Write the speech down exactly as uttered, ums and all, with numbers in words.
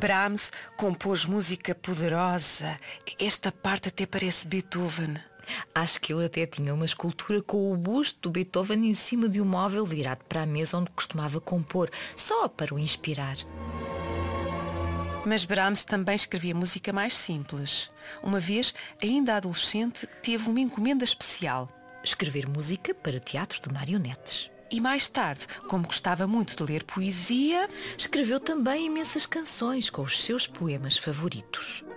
Brahms compôs música poderosa. Esta parte até parece Beethoven. Acho que ele até tinha uma escultura com o busto do Beethoven em cima de um móvel virado para a mesa onde costumava compor, só para o inspirar. Mas Brahms também escrevia música mais simples. Uma vez, ainda adolescente, teve uma encomenda especial: escrever música para teatro de marionetes. E mais tarde, como gostava muito de ler poesia, escreveu também imensas canções com os seus poemas favoritos.